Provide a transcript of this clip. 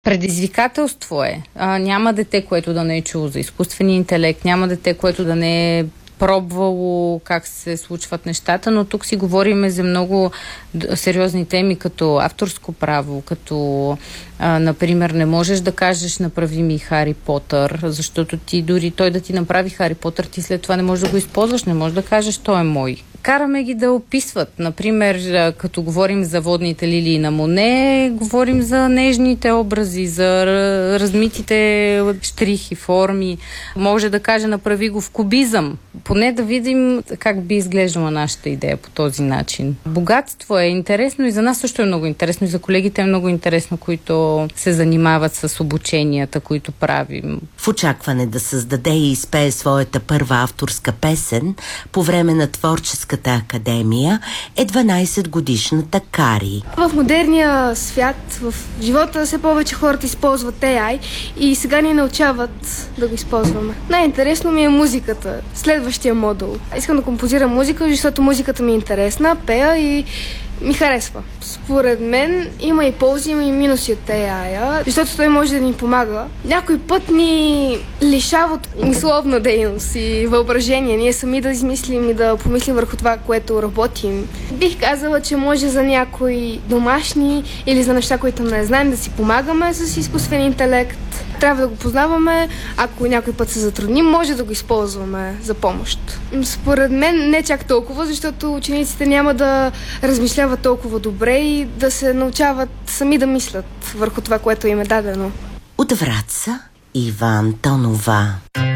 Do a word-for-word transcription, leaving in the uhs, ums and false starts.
Предизвикателство е. А, няма дете, което да не е чуло за изкуствения интелект, няма дете, което да не е пробвало как се случват нещата, но тук си говорим за много сериозни теми, като авторско право, като, а, например, не можеш да кажеш направи ми Хари Потър, защото ти дори той да ти направи Хари Потър, ти след това не можеш да го използваш, не можеш да кажеш той е мой. Караме ги да описват. Например, като говорим за водните лилии на Моне, говорим за нежните образи, за размитите щрихи, форми. Може да каже, направи го в кубизъм. Поне да видим как би изглеждала нашата идея по този начин. Богатство е интересно и за нас също е много интересно, и за колегите е много интересно, които се занимават с обученията, които правим. В очакване да създаде и изпее своята първа авторска песен по време на творческа академия е дванайсетгодишната Кари. В модерния свят, в живота все повече хората използват Ей Ай и сега ни научават да го използваме. Най-интересно ми е музиката, следващия модул. Искам да композирам музика, защото музиката ми е интересна, пея и ми харесва. Според мен има и ползи, има и минуси от Ей Ай, защото той може да ни помага. Някой път ни лишава от мисловна дейност и въображение. Ние сами да измислим и да помислим върху това, което работим. Бих казала, че може за някои домашни или за неща, които не знаем, да си помагаме с изкуствен интелект. Трябва да го познаваме, ако някой път се затрудним, може да го използваме за помощ. Според мен не чак толкова, защото учениците няма да размишляват толкова добре и да се научават сами да мислят върху това, което им е дадено. От Враца Ива Антонова.